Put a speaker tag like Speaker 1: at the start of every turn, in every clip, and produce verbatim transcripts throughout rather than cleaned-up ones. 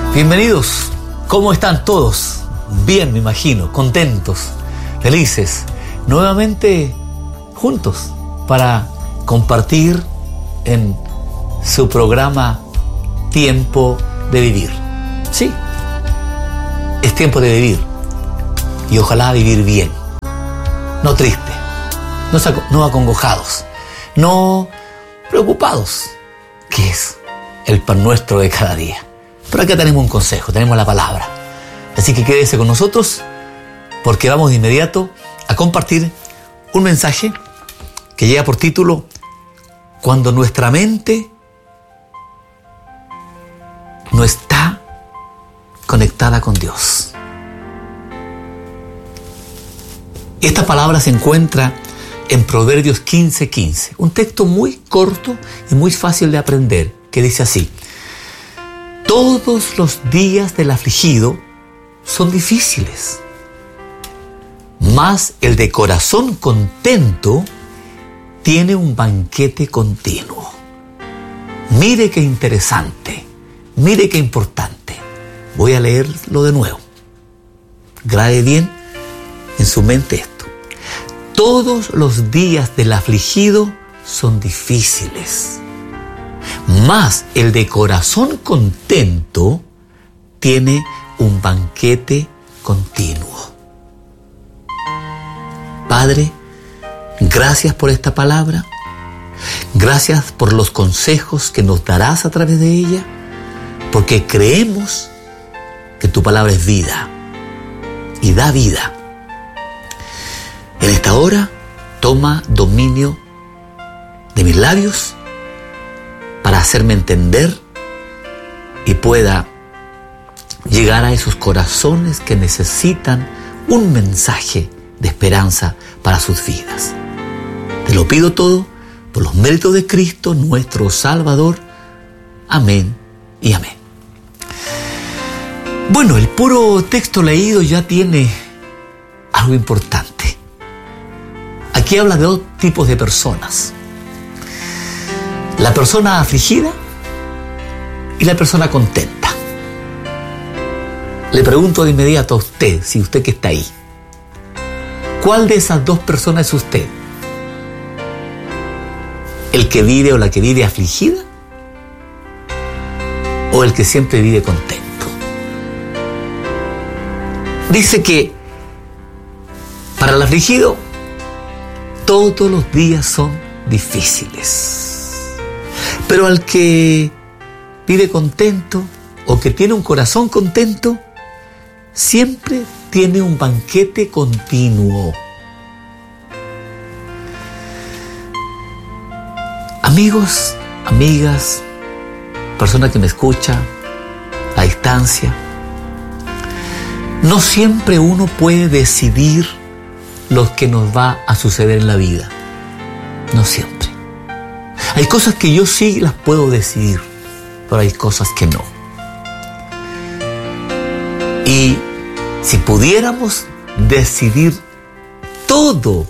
Speaker 1: Bienvenidos. ¿Cómo están todos? Bien, me imagino, contentos, felices, nuevamente juntos para compartir en su programa Tiempo de Vivir. Sí, es tiempo de vivir y ojalá vivir bien, no triste, no, no acongojados, no preocupados, que es el pan nuestro de cada día. Pero acá tenemos un consejo, tenemos la palabra. Así que quédese con nosotros porque vamos de inmediato a compartir un mensaje que lleva por título Cuando nuestra mente no está conectada con Dios. Esta palabra se encuentra en Proverbios quince quince, un texto muy corto y muy fácil de aprender, que dice así: todos los días del afligido son difíciles, mas el de corazón contento tiene un banquete continuo. Mire qué interesante, mire qué importante. Voy a leerlo de nuevo. Grabe bien en su mente esto. Todos los días del afligido son difíciles, mas el de corazón contento tiene un banquete continuo. Padre, gracias por esta palabra. Gracias por los consejos que nos darás a través de ella, porque creemos que tu palabra es vida y da vida. En esta hora, toma dominio de mis labios para hacerme entender y pueda llegar a esos corazones que necesitan un mensaje de esperanza para sus vidas. Te lo pido todo por los méritos de Cristo, nuestro Salvador. Amén y amén. Bueno, el puro texto leído ya tiene algo importante. Aquí habla de dos tipos de personas: la persona afligida y la persona contenta. Le pregunto de inmediato a usted, si usted que está ahí, ¿cuál de esas dos personas es usted? ¿El que vive o la que vive afligida? ¿O el que siempre vive contento? Dice que para el afligido todos los días son difíciles, pero al que vive contento o que tiene un corazón contento, siempre tiene un banquete continuo. Amigos, amigas, persona que me escucha a distancia, no siempre uno puede decidir lo que nos va a suceder en la vida. No siempre. Hay cosas que yo sí las puedo decidir, pero hay cosas que no. Y si pudiéramos decidir todo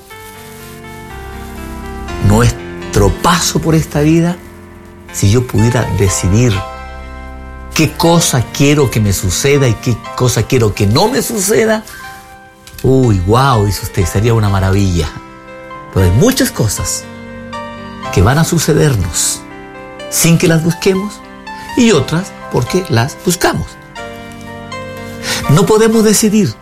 Speaker 1: nuestro paso por esta vida, si yo pudiera decidir qué cosa quiero que me suceda y qué cosa quiero que no me suceda, uy, wow, dice usted, sería una maravilla. Pero hay muchas cosas que van a sucedernos sin que las busquemos y otras porque las buscamos. No podemos decidir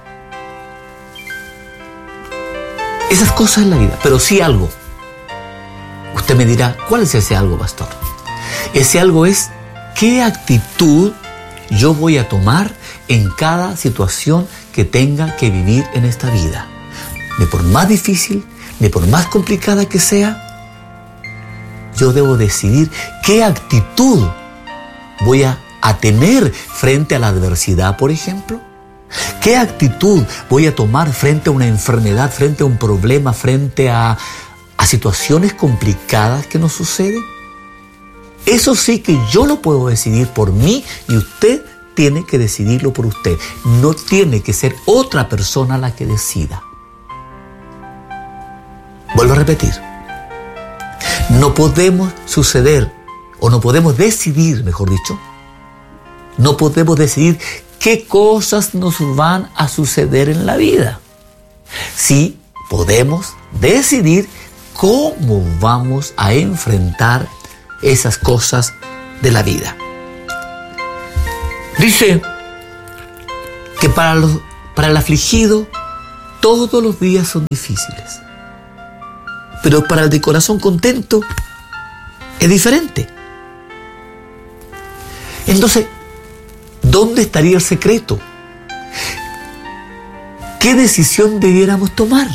Speaker 1: esas cosas en la vida, pero sí algo. Usted me dirá, ¿cuál es ese algo, pastor? Ese algo es qué actitud yo voy a tomar en cada situación que tenga que vivir en esta vida. Ni por más difícil, ni por más complicada que sea, yo debo decidir qué actitud voy a, a tener frente a la adversidad, por ejemplo. ¿Qué actitud voy a tomar frente a una enfermedad, frente a un problema, frente a, a situaciones complicadas que nos suceden? Eso sí que yo lo puedo decidir por mí y usted tiene que decidirlo por usted. No tiene que ser otra persona la que decida. Vuelvo a repetir. No podemos suceder, o no podemos decidir, mejor dicho, No podemos decidir qué cosas nos van a suceder en la vida. Sí podemos decidir cómo vamos a enfrentar esas cosas de la vida. Dice que para, los, para el afligido todos los días son difíciles, pero para el de corazón contento es diferente. Entonces, ¿dónde estaría el secreto? ¿Qué decisión debiéramos tomar?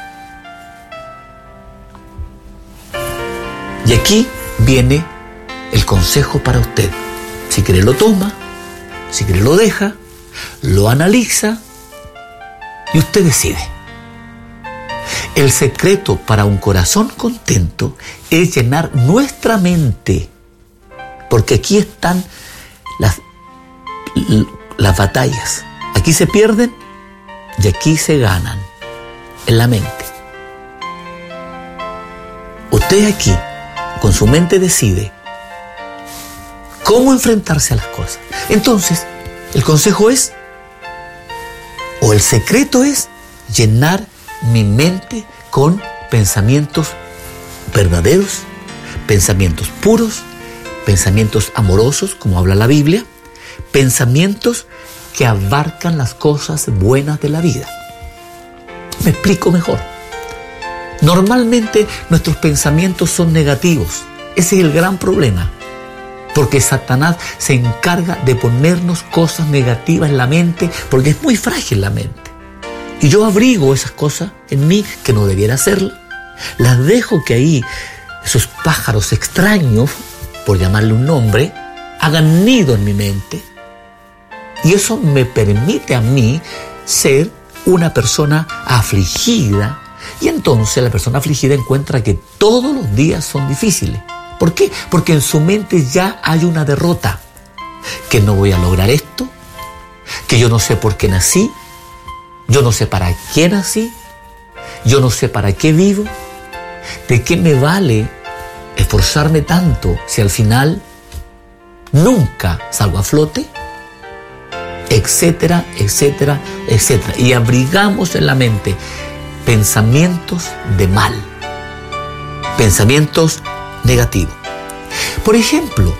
Speaker 1: Y aquí viene el consejo para usted. Si quiere lo toma, si quiere lo deja, lo analiza y usted decide. El secreto para un corazón contento es llenar nuestra mente, porque aquí están las, las batallas. Aquí se pierden y aquí se ganan, en la mente. Usted aquí, con su mente, decide cómo enfrentarse a las cosas. Entonces, el consejo es, o el secreto es, llenar mi mente con pensamientos verdaderos, pensamientos puros, pensamientos amorosos, como habla la Biblia, pensamientos que abarcan las cosas buenas de la vida. Me explico mejor. Normalmente nuestros pensamientos son negativos. Ese es el gran problema, porque Satanás se encarga de ponernos cosas negativas en la mente, porque es muy frágil la mente. Y yo abrigo esas cosas en mí que no debiera hacerlas. Las dejo que ahí esos pájaros extraños, por llamarle un nombre, hagan nido en mi mente. Y eso me permite a mí ser una persona afligida. Y entonces la persona afligida encuentra que todos los días son difíciles. ¿Por qué? Porque en su mente ya hay una derrota. Que no voy a lograr esto, que yo no sé por qué nací, yo no sé para qué nací, yo no sé para qué vivo, de qué me vale esforzarme tanto si al final nunca salgo a flote, etcétera, etcétera, etcétera. Y abrigamos en la mente pensamientos de mal, pensamientos negativos. Por ejemplo,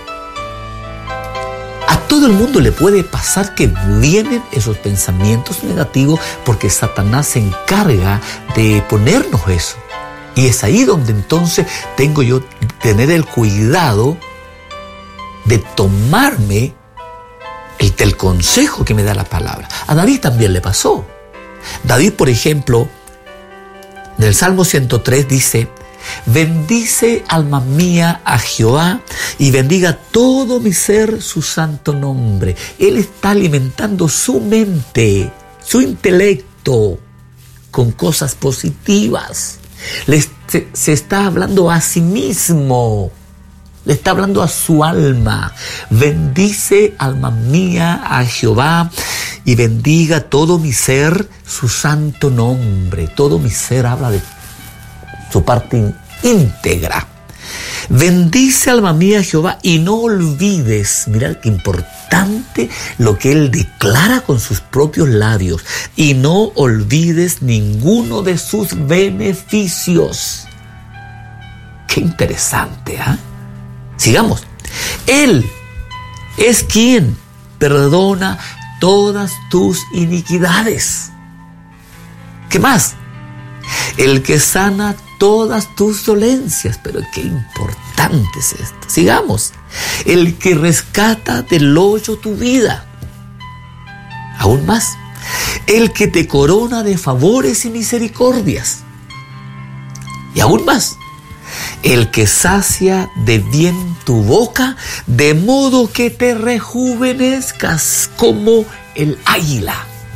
Speaker 1: a todo el mundo le puede pasar que vienen esos pensamientos negativos porque Satanás se encarga de ponernos eso. Y es ahí donde entonces tengo yo que tener el cuidado de tomarme el, el consejo que me da la palabra. A David también le pasó. David, por ejemplo, en el Salmo ciento tres dice: bendice, alma mía, a Jehová, y bendiga todo mi ser su santo nombre. Él está alimentando su mente, su intelecto, con cosas positivas. Le, se, se está hablando a sí mismo, le está hablando a su alma. Bendice, alma mía, a Jehová, y bendiga todo mi ser su santo nombre. Todo mi ser habla de su parte íntegra. Bendice, alma mía, Jehová, y no olvides, mirad qué importante lo que él declara con sus propios labios, y no olvides ninguno de sus beneficios. Qué interesante, ¿ah? ¿eh? Sigamos. Él es quien perdona todas tus iniquidades. ¿Qué más? El que sana todas tus dolencias. Pero qué importante es esto. Sigamos. El que rescata del hoyo tu vida. Aún más. El que te corona de favores y misericordias. Y aún más. El que sacia de bien tu boca, de modo que te rejuvenezcas como el águila.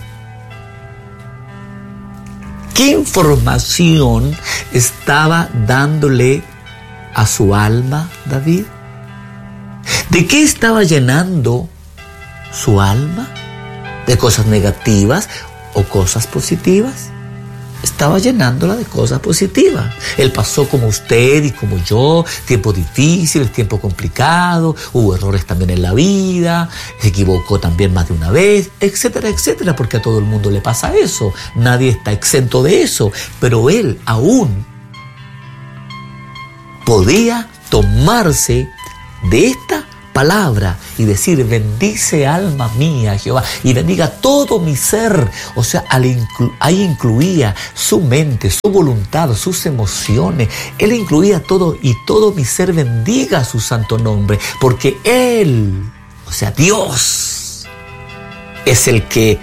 Speaker 1: ¿Qué información estaba dándole a su alma David? ¿De qué estaba llenando su alma? ¿De cosas negativas o cosas positivas? Estaba llenándola de cosas positivas. Él pasó como usted y como yo, tiempos difíciles, tiempos complicados, hubo errores también en la vida, se equivocó también más de una vez, etcétera, etcétera, porque a todo el mundo le pasa eso. Nadie está exento de eso. Pero él aún podía tomarse de esta palabra y decir: bendice alma mía Jehová y bendiga todo mi ser. O sea, ahí incluía su mente, su voluntad, sus emociones. Él incluía todo, y todo mi ser bendiga su santo nombre, porque Él, o sea, Dios, es el que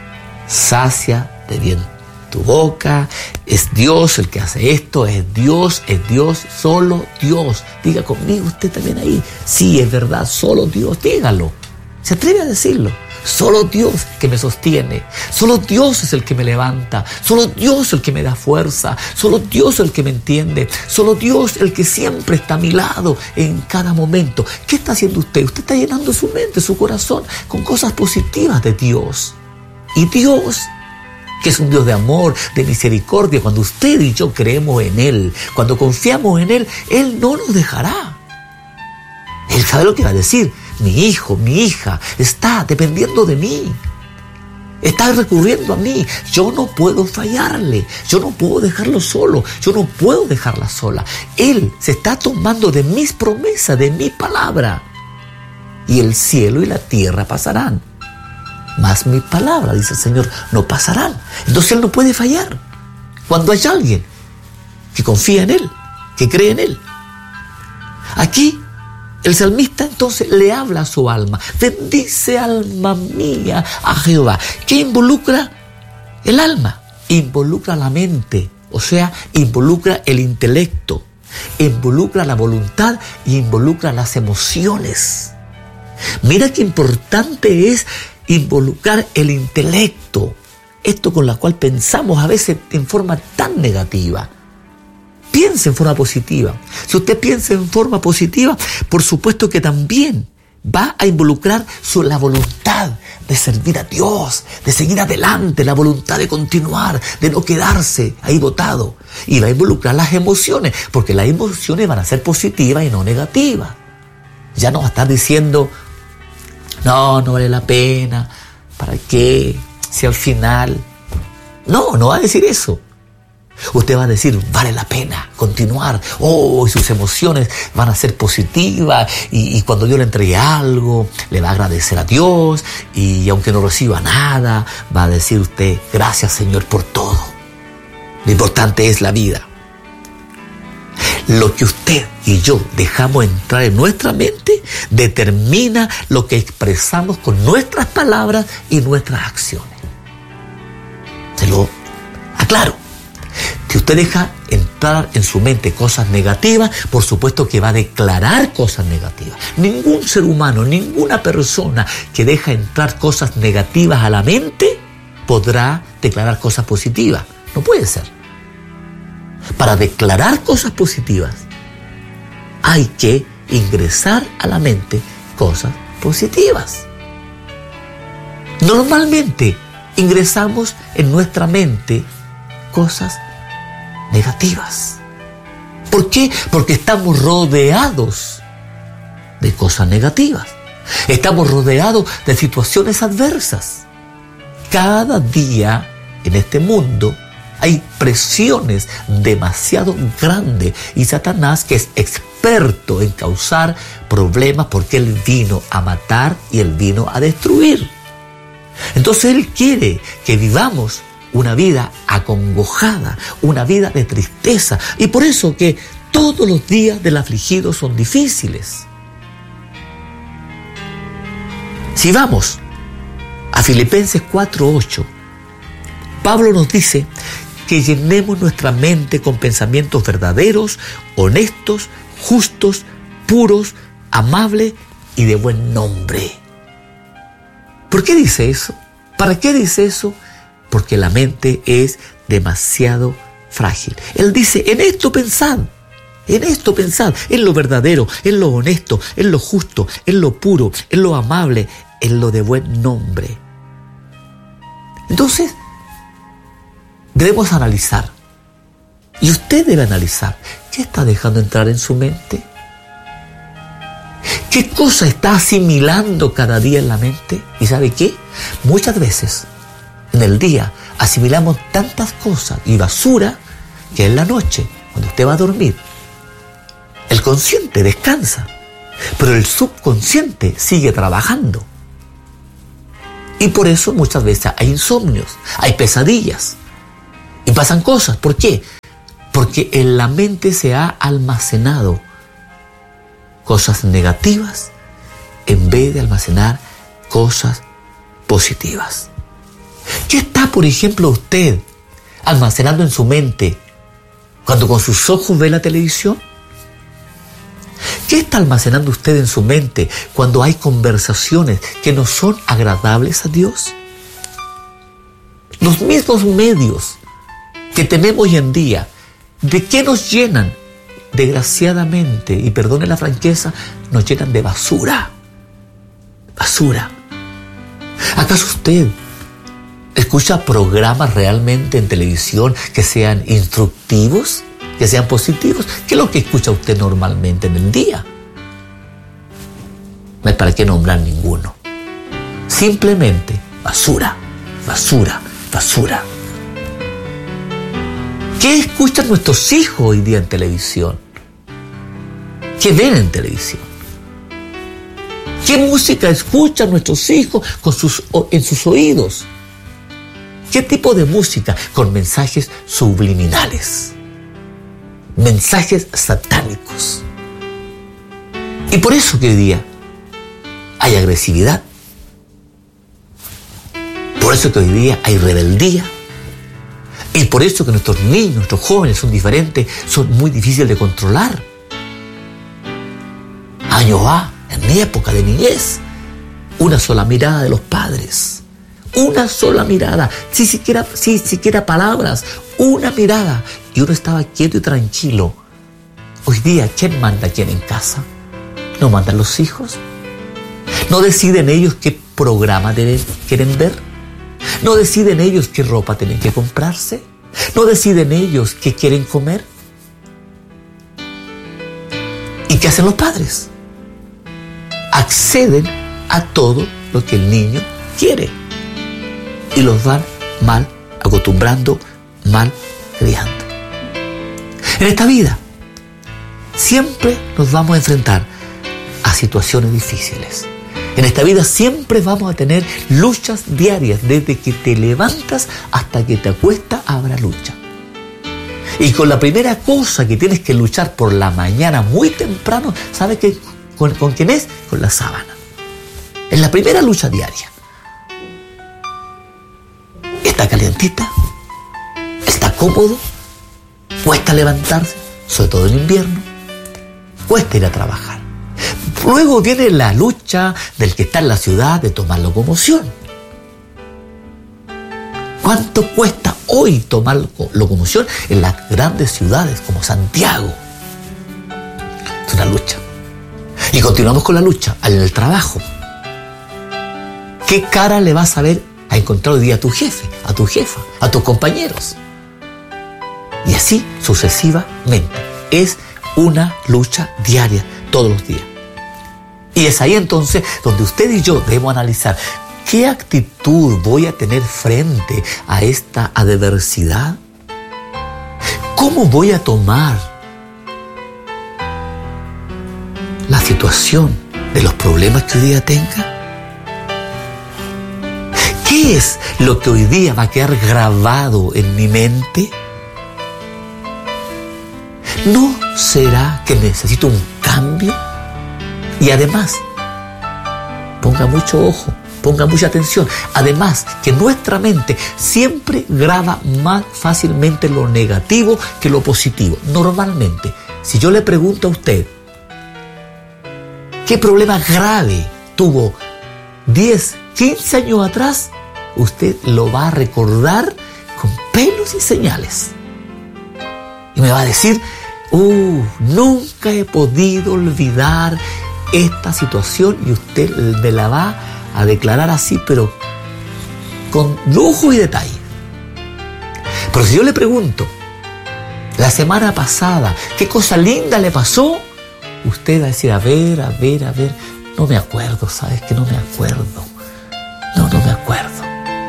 Speaker 1: sacia de bien tu boca. Es Dios el que hace esto. Es Dios, es Dios, solo Dios. Diga conmigo usted también ahí: sí, es verdad, solo Dios. Dígalo, se atreve a decirlo. Solo Dios que me sostiene, solo Dios es el que me levanta, solo Dios es el que me da fuerza, solo Dios es el que me entiende, solo Dios es el que siempre está a mi lado en cada momento. ¿Qué está haciendo usted? Usted está llenando su mente, su corazón con cosas positivas de Dios. Y Dios, que es un Dios de amor, de misericordia, cuando usted y yo creemos en Él, cuando confiamos en Él, Él no nos dejará. Él sabe lo que va a decir: mi hijo, mi hija está dependiendo de mí, está recurriendo a mí. Yo no puedo fallarle, yo no puedo dejarlo solo, yo no puedo dejarla sola. Él se está tomando de mis promesas, de mi palabra. Y el cielo y la tierra pasarán, mas mis palabras, dice el Señor, no pasarán. Entonces Él no puede fallar cuando hay alguien que confía en Él, que cree en Él. Aquí el salmista entonces le habla a su alma: bendice alma mía a Jehová. ¿Qué involucra el alma? Involucra la mente, o sea, involucra el intelecto, involucra la voluntad y involucra las emociones. Mira qué importante es involucrar el intelecto, esto con la cual pensamos a veces en forma tan negativa. Piense en forma positiva. Si usted piensa en forma positiva, por supuesto que también va a involucrar su, la voluntad de servir a Dios, de seguir adelante, la voluntad de continuar, de no quedarse ahí botado. Y va a involucrar las emociones, porque las emociones van a ser positivas y no negativas. Ya no va a estar diciendo: no, no vale la pena, ¿para qué? Si al final... No, no va a decir eso. Usted va a decir: vale la pena continuar. Oh, y sus emociones van a ser positivas. Y, y cuando Dios le entregue algo, le va a agradecer a Dios. Y aunque no reciba nada, va a decir usted: gracias, Señor, por todo. Lo importante es la vida. Lo que usted y yo dejamos entrar en nuestra mente determina lo que expresamos con nuestras palabras y nuestras acciones. Se lo aclaro. Si usted deja entrar en su mente cosas negativas, por supuesto que va a declarar cosas negativas. Ningún ser humano, ninguna persona que deja entrar cosas negativas a la mente podrá declarar cosas positivas. No puede ser. Para declarar cosas positivas hay que ingresar a la mente cosas positivas. Normalmente ingresamos en nuestra mente cosas negativas. ¿Por qué? Porque estamos rodeados de cosas negativas. Estamos rodeados de situaciones adversas. Cada día en este mundo hay presiones demasiado grandes y Satanás, que es experto en causar problemas, porque él vino a matar y él vino a destruir. Entonces él quiere que vivamos una vida acongojada, una vida de tristeza, y por eso que todos los días del afligido son difíciles. Si vamos a Filipenses cuatro ocho, Pablo nos dice que llenemos nuestra mente con pensamientos verdaderos, honestos, justos, puros, amables y de buen nombre. ¿Por qué dice eso? ¿Para qué dice eso? Porque la mente es demasiado frágil. Él dice: en esto pensad, en esto pensad, en lo verdadero, en lo honesto, en lo justo, en lo puro, en lo amable, en lo de buen nombre. Entonces, debemos analizar. Y usted debe analizar: ¿qué está dejando entrar en su mente? ¿Qué cosa está asimilando cada día en la mente? ¿Y sabe qué? Muchas veces en el día asimilamos tantas cosas y basura que en la noche, cuando usted va a dormir, el consciente descansa, pero el subconsciente sigue trabajando. Y por eso muchas veces hay insomnios, hay pesadillas y pasan cosas. ¿Por qué? Porque en la mente se ha almacenado cosas negativas en vez de almacenar cosas positivas. ¿Qué está, por ejemplo, usted almacenando en su mente cuando con sus ojos ve la televisión? ¿Qué está almacenando usted en su mente cuando hay conversaciones que no son agradables a Dios? Los mismos medios que tenemos hoy en día, ¿de qué nos llenan? Desgraciadamente, y perdone la franqueza, nos llenan de basura. Basura. ¿Acaso usted escucha programas realmente en televisión que sean instructivos, que sean positivos? ¿Qué es lo que escucha usted normalmente en el día? No hay para qué nombrar ninguno. Simplemente basura, basura, basura. ¿Qué escuchan nuestros hijos hoy día en televisión? ¿Qué ven en televisión? ¿Qué música escuchan nuestros hijos con sus, en sus oídos? ¿Qué tipo de música? Con mensajes subliminales, mensajes satánicos. Y por eso que hoy día hay agresividad. Por eso que hoy día hay rebeldía. Y por eso que nuestros niños, nuestros jóvenes son diferentes, son muy difíciles de controlar. Años va, en mi época de niñez, una sola mirada de los padres. Una sola mirada, si siquiera, si siquiera palabras, una mirada. Y uno estaba quieto y tranquilo. Hoy día, ¿quién manda a quién en casa? ¿No mandan los hijos? ¿No deciden ellos qué programa deben, quieren ver? ¿No deciden ellos qué ropa tienen que comprarse? ¿No deciden ellos qué quieren comer? ¿Y qué hacen los padres? Acceden a todo lo que el niño quiere y los van mal acostumbrando, mal criando. En esta vida siempre nos vamos a enfrentar a situaciones difíciles. En esta vida siempre vamos a tener luchas diarias. Desde que te levantas hasta que te acuestas habrá lucha. Y con la primera cosa que tienes que luchar por la mañana muy temprano, ¿sabes qué? ¿Con, con quién es? Con la sábana. Es la primera lucha diaria. ¿Está calientita? ¿Está cómodo? ¿Cuesta levantarse? Sobre todo en invierno. Cuesta ir a trabajar. Luego viene la lucha del que está en la ciudad de tomar locomoción. ¿Cuánto cuesta hoy tomar locomoción en las grandes ciudades como Santiago? Es una lucha. Y continuamos con la lucha en el trabajo. ¿Qué cara le vas a ver a encontrar hoy día a tu jefe, a tu jefa, a tus compañeros? Y así sucesivamente. Es una lucha diaria, todos los días. Y es ahí entonces donde usted y yo debemos analizar qué actitud voy a tener frente a esta adversidad. ¿Cómo voy a tomar la situación de los problemas que hoy día tenga? ¿Qué es lo que hoy día va a quedar grabado en mi mente? ¿No será que necesito un cambio? Y además, ponga mucho ojo, ponga mucha atención. Además, que nuestra mente siempre graba más fácilmente lo negativo que lo positivo. Normalmente, si yo le pregunto a usted, ¿qué problema grave tuvo diez, quince años atrás? Usted lo va a recordar con pelos y señales. Y me va a decir, uh, nunca he podido olvidar esta situación, y usted me la va a declarar así, pero con lujo y detalle. Pero si yo le pregunto, la semana pasada, ¿qué cosa linda le pasó? usted va a decir, a ver, a ver, a ver, no me acuerdo, ¿sabes que no me acuerdo? No, no me acuerdo.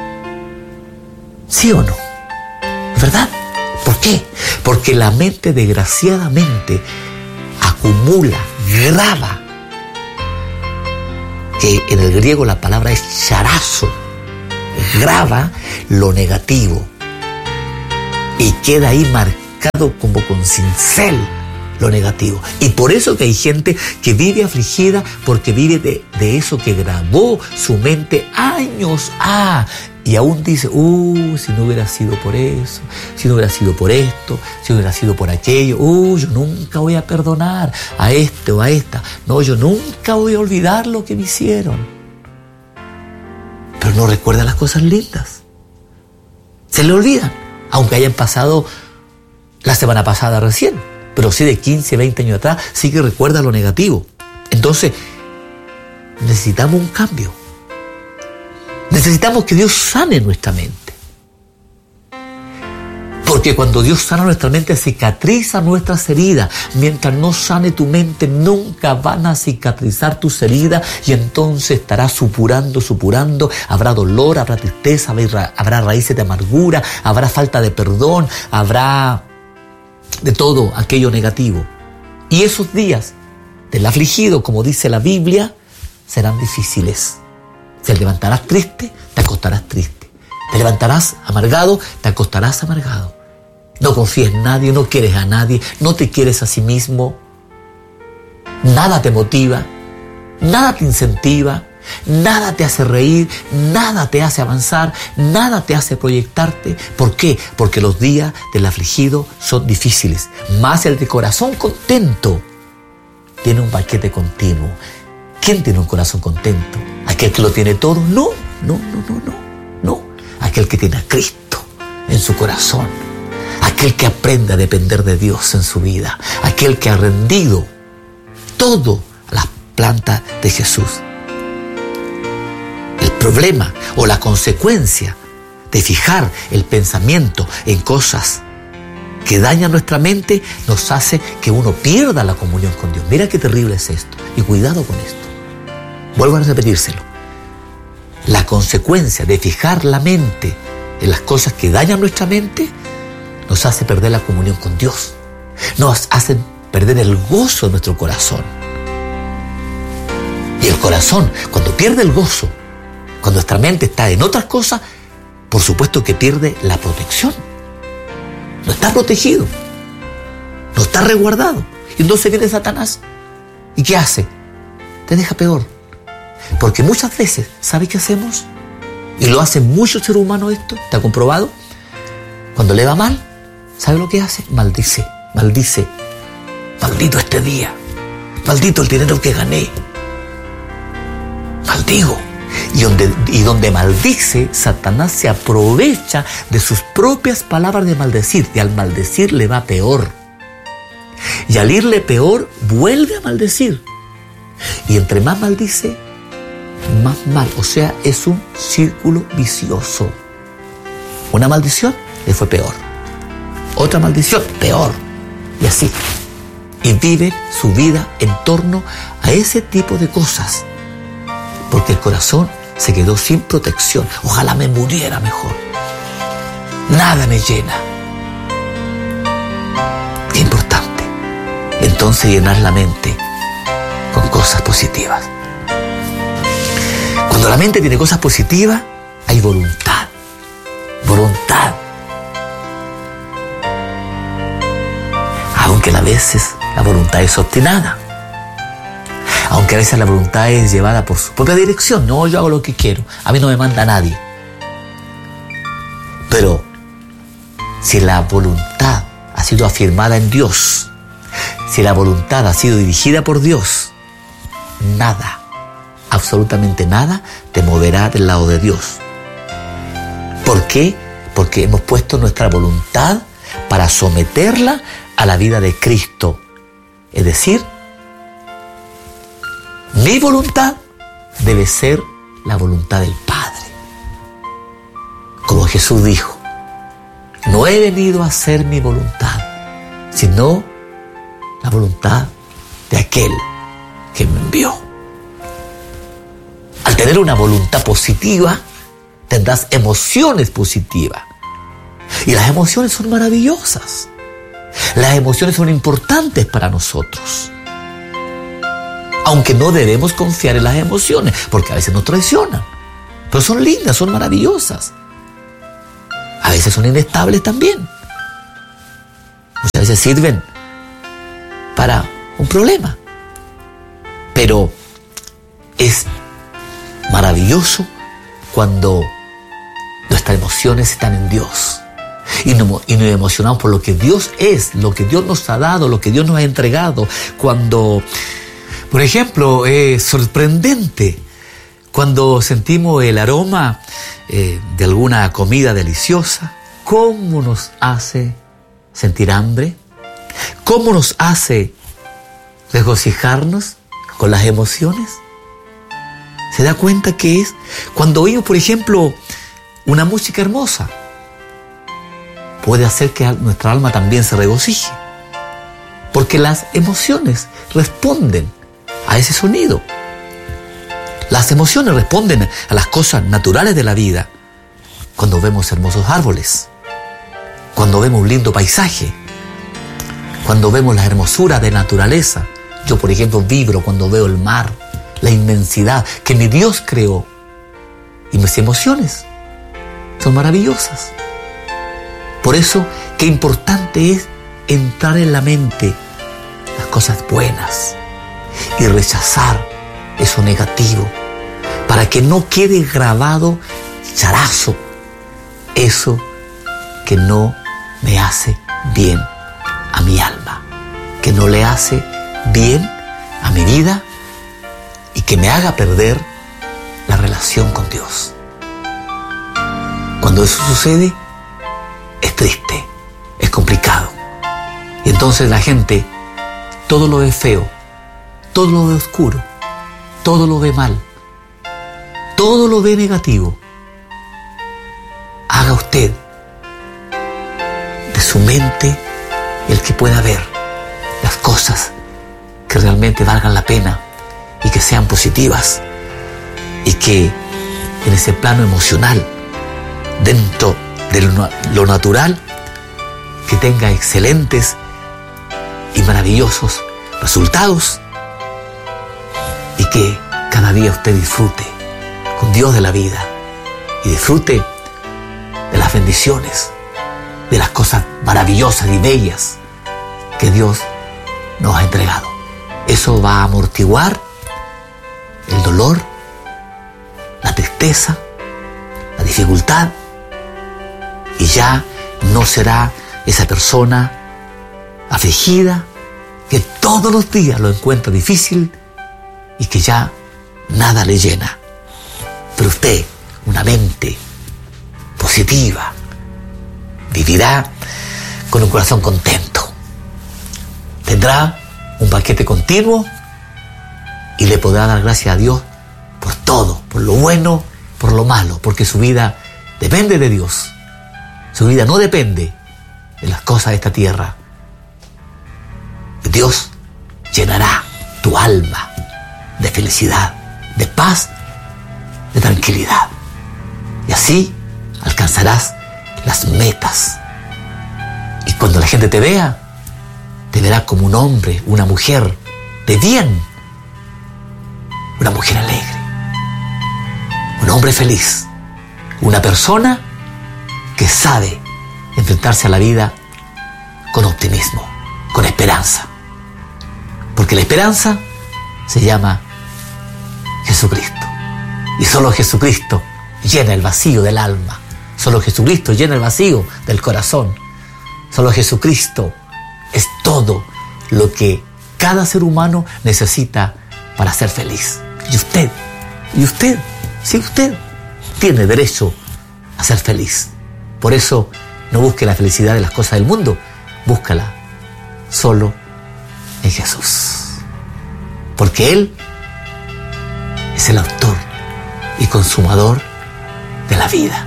Speaker 1: ¿Sí o no? ¿Verdad? ¿Por qué? Porque la mente desgraciadamente acumula, graba, que en el griego la palabra es charazo, graba lo negativo y queda ahí marcado como con cincel lo negativo. Y por eso que hay gente que vive afligida, porque vive de, de eso que grabó su mente años ah, y aún dice, uh, si no hubiera sido por eso, si no hubiera sido por esto, si hubiera sido por aquello, uh, yo nunca voy a perdonar a este o a esta, no, yo nunca voy a olvidar lo que me hicieron. Pero no recuerda las cosas lindas, se le olvidan, aunque hayan pasado la semana pasada recién, pero sí de quince, veinte años atrás, sí que recuerda lo negativo. Entonces, necesitamos un cambio. Necesitamos que Dios sane nuestra mente. Porque cuando Dios sana nuestra mente, cicatriza nuestras heridas. Mientras no sane tu mente, nunca van a cicatrizar tus heridas y entonces estarás supurando, supurando. Habrá dolor, habrá tristeza, habrá raíces de amargura, habrá falta de perdón, habrá de todo aquello negativo. Y esos días del afligido, como dice la Biblia, serán difíciles. Te levantarás triste, te acostarás triste. Te levantarás amargado, te acostarás amargado. No confíes en nadie, no quieres a nadie, no te quieres a sí mismo. Nada te motiva, nada te incentiva, nada te hace reír, nada te hace avanzar, nada te hace proyectarte. ¿Por qué? Porque los días del afligido son difíciles. Más el de corazón contento tiene un banquete continuo. ¿Quién tiene un corazón contento? ¿Aquel que lo tiene todo? No, no, no, no, no, no. Aquel que tiene a Cristo en su corazón. Aquel que aprende a depender de Dios en su vida. Aquel que ha rendido todo a las plantas de Jesús. El problema o la consecuencia de fijar el pensamiento en cosas que dañan nuestra mente nos hace que uno pierda la comunión con Dios. Mira qué terrible es esto. Y cuidado con esto. Vuelvo a repetírselo. La consecuencia de fijar la mente en las cosas que dañan nuestra mente nos hace perder la comunión con Dios. Nos hacen perder el gozo de nuestro corazón. Y el corazón, cuando pierde el gozo, cuando nuestra mente está en otras cosas, por supuesto que pierde la protección. No está protegido. No está resguardado. Y entonces viene Satanás. ¿Y qué hace? Te deja peor. Porque muchas veces, ¿sabes qué hacemos? Y lo hacen muchos seres humanos esto, ¿te ha comprobado? Cuando le va mal, ¿sabe lo que hace? Maldice, maldice. Maldito este día. Maldito el dinero que gané. Maldigo. Y donde, y donde maldice, Satanás se aprovecha de sus propias palabras de maldecir. Y al maldecir le va peor. Y al irle peor, vuelve a maldecir. Y entre más maldice, más mal. O sea, es un círculo vicioso. Una maldición le fue peor. Otra maldición, peor. Y así. Y vive su vida en torno a ese tipo de cosas. Porque el corazón se quedó sin protección. Ojalá me muriera mejor. Nada me llena. Qué importante. Entonces llenar la mente con cosas positivas. Cuando la mente tiene cosas positivas, hay voluntad. Voluntad. Aunque a veces la voluntad es obstinada. Aunque a veces la voluntad es llevada por su propia dirección. No, yo hago lo que quiero. A mí no me manda nadie. Pero si la voluntad ha sido afirmada en Dios, si la voluntad ha sido dirigida por Dios, nada, absolutamente nada, te moverá del lado de Dios. ¿Por qué? Porque hemos puesto nuestra voluntad para someterla a la vida de Cristo. Es decir, mi voluntad debe ser la voluntad del Padre. Como Jesús dijo, no he venido a hacer mi voluntad, sino la voluntad de aquel que me envió. Al tener una voluntad positiva, tendrás emociones positivas. Y las emociones son maravillosas. Las emociones son importantes para nosotros. Aunque no debemos confiar en las emociones, porque a veces nos traicionan. Pero son lindas, son maravillosas. A veces son inestables también. Muchas veces sirven para un problema. Pero es maravilloso cuando nuestras emociones están en Dios. Y nos, y nos emocionamos por lo que Dios es, lo que Dios nos ha dado, lo que Dios nos ha entregado. Cuando, por ejemplo, es sorprendente cuando sentimos el aroma eh, de alguna comida deliciosa. ¿Cómo nos hace sentir hambre? ¿Cómo nos hace regocijarnos con las emociones? ¿Se da cuenta que es cuando oímos, por ejemplo, una música hermosa? Puede hacer que nuestra alma también se regocije. Porque las emociones responden a ese sonido. Las emociones responden a las cosas naturales de la vida. Cuando vemos hermosos árboles, cuando vemos un lindo paisaje, cuando vemos la hermosura de la naturaleza. Yo, por ejemplo, vibro cuando veo el mar, la inmensidad que mi Dios creó. Y mis emociones son maravillosas. Por eso, qué importante es entrar en la mente las cosas buenas y rechazar eso negativo, para que no quede grabado charazo eso que no me hace bien a mi alma, que no le hace bien a mi vida y que me haga perder la relación con Dios. Cuando eso sucede, es triste, es complicado. Y entonces la gente todo lo ve feo, todo lo ve oscuro, todo lo ve mal, todo lo ve negativo. Haga usted de su mente el que pueda ver las cosas que realmente valgan la pena y que sean positivas, y que en ese plano emocional, dentro de lo natural, que tenga excelentes y maravillosos resultados, y que cada día usted disfrute con Dios de la vida y disfrute de las bendiciones, de las cosas maravillosas y bellas que Dios nos ha entregado. Eso va a amortiguar el dolor, la tristeza, la dificultad, y ya no será esa persona afligida que todos los días lo encuentra difícil y que ya nada le llena. Pero usted, una mente positiva, vivirá con un corazón contento. Tendrá un banquete continuo y le podrá dar gracias a Dios por todo, por lo bueno, por lo malo, porque su vida depende de Dios. Su vida no depende de las cosas de esta tierra. Dios llenará tu alma de felicidad, de paz, de tranquilidad. Y así alcanzarás las metas. Y cuando la gente te vea, te verá como un hombre, una mujer de bien, una mujer alegre, un hombre feliz, una persona que sabe enfrentarse a la vida con optimismo, con esperanza. Porque la esperanza se llama Jesucristo. Y solo Jesucristo llena el vacío del alma. Solo Jesucristo llena el vacío del corazón. Solo Jesucristo es todo lo que cada ser humano necesita para ser feliz. Y usted, y usted, sí, usted tiene derecho a ser feliz. Por eso no busque la felicidad de las cosas del mundo, búscala solo en Jesús. Porque Él es el autor y consumador de la vida.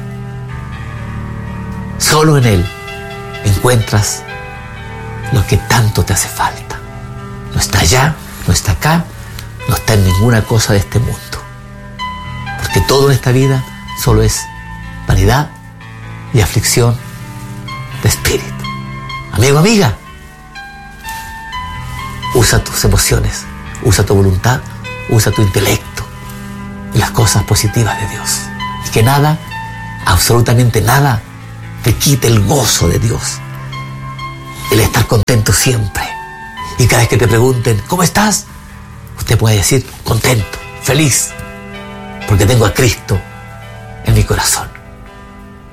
Speaker 1: Solo en Él encuentras lo que tanto te hace falta. No está allá, no está acá, no está en ninguna cosa de este mundo. Porque todo en esta vida solo es vanidad y aflicción de espíritu. Amigo, amiga, usa tus emociones, usa tu voluntad, usa tu intelecto y las cosas positivas de Dios. Y que nada, absolutamente nada, te quite el gozo de Dios. El estar contento siempre. Y cada vez que te pregunten, ¿cómo estás?, usted puede decir, contento, feliz, porque tengo a Cristo en mi corazón.